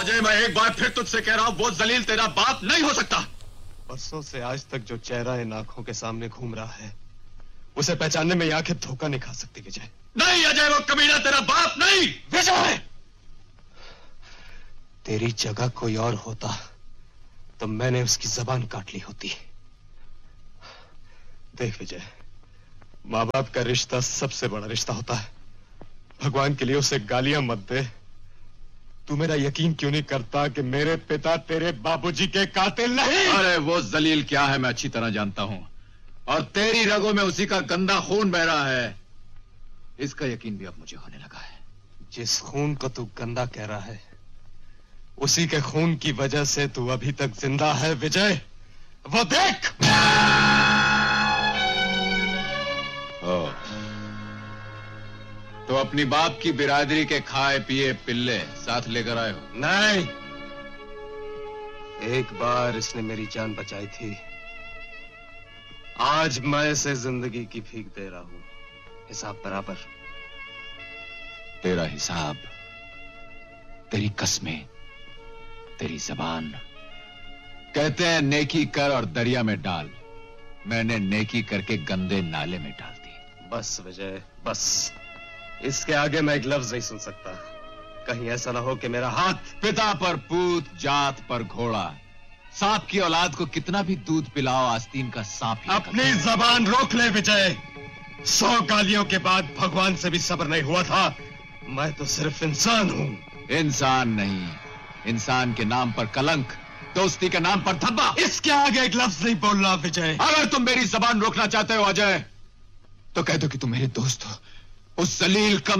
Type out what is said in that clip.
अजय, मैं एक बार फिर तुझसे कह रहा हूँ, वो जलील तेरा बाप नहीं हो सकता। बरसों से आज तक जो चेहरा इन आंखों के सामने घूम रहा है, उसे पहचानने में ये आंखें धोखा नहीं खा सकती विजय। नहीं अजय, वो कमीना तेरा बाप नहीं। विजय, तेरी जगह कोई और होता तो मैंने उसकी जबान काट ली होती। देख विजय, माँ बाप का रिश्ता सबसे बड़ा रिश्ता होता है। भगवान के लिए उसे गालियां मत दे। तू मेरा यकीन क्यों नहीं करता कि मेरे पिता तेरे बाबूजी के कातिल नहीं? अरे वो जलील क्या है मैं अच्छी तरह जानता हूं, और तेरी रगों में उसी का गंदा खून बह रहा है, इसका यकीन भी अब मुझे होने लगा है। जिस खून को तू गंदा कह रहा है, उसी के खून की वजह से तू अभी तक जिंदा है विजय। वो देख। तो अपनी बाप की बिरादरी के खाए पिए पिल्ले साथ लेकर आए हो? नहीं, एक बार इसने मेरी जान बचाई थी, आज मैं इसे जिंदगी की भीख दे रहा हूं। हिसाब बराबर। तेरा हिसाब, तेरी कस्में, तेरी जबान। कहते हैं नेकी कर और दरिया में डाल, मैंने नेकी करके गंदे नाले में डाल दी। बस विजय, बस। इसके आगे मैं एक लफ्ज नहीं सुन सकता। कहीं ऐसा ना हो कि मेरा हाथ। पिता पर पूत, जात पर घोड़ा। सांप की औलाद को कितना भी दूध पिलाओ, आस्तीन का सांप ही। अपनी जबान रोक ले विजय। 100 गालियों के बाद भगवान से भी सब्र नहीं हुआ था। मैं तो सिर्फ इंसान हूं। इंसान नहीं, इंसान के नाम पर कलंक, दोस्ती के नाम पर धब्बा। इसके आगे एक लफ्ज नहीं बोलना विजय। अगर तुम मेरी जबान रोकना चाहते हो अजय, तो कह दो कि तुम मेरे दोस्त हो। उस जलील